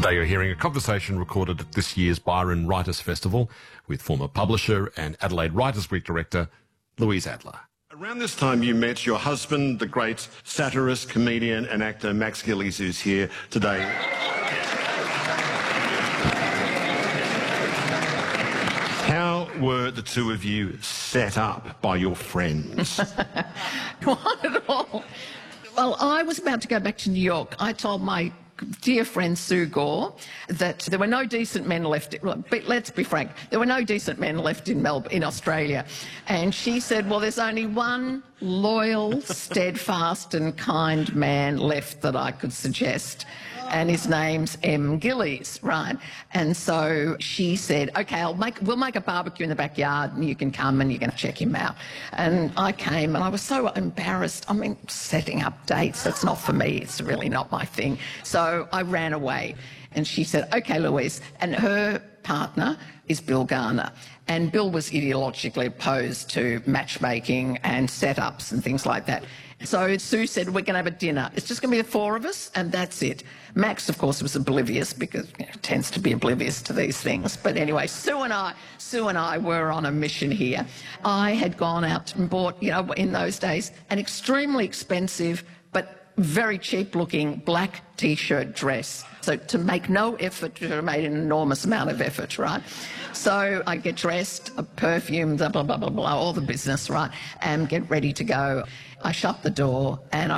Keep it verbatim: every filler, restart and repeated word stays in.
Today you're hearing a conversation recorded at this year's Byron Writers Festival with former publisher and Adelaide Writers Week director Louise Adler. Around this time you met your husband, the great satirist, comedian and actor Max Gillies, who's here today. How were the two of you set up by your friends? Not at all. Well, I was about to go back to New York. I told my dear friend Sue Gore that there were no decent men left. But let's be frank, there were no decent men left in Melbourne, in Australia. And she said, well, there's only one loyal, steadfast and kind man left that I could suggest. And his name's M. Gillies, right? And so she said, OK, I'll make, we'll make a barbecue in the backyard and you can come and you can check him out. And I came and I was so embarrassed. I mean, setting up dates, that's not for me. It's really not my thing. So I ran away. And she said, OK, Louise. And her partner is Bill Garner. And Bill was ideologically opposed to matchmaking and setups and things like that. So Sue said, we're going to have a dinner. It's just going to be the four of us, and that's it. Max, of course, was oblivious because you know, tends to be oblivious to these things. But anyway, Sue and I, Sue and I were on a mission here. I had gone out and bought, you know, in those days, an extremely expensive but very cheap-looking black T-shirt dress. So to make no effort, I made an enormous amount of effort, right? So I get dressed, perfumed, blah, blah, blah, blah, blah, all the business, right, and get ready to go. I shut the door and I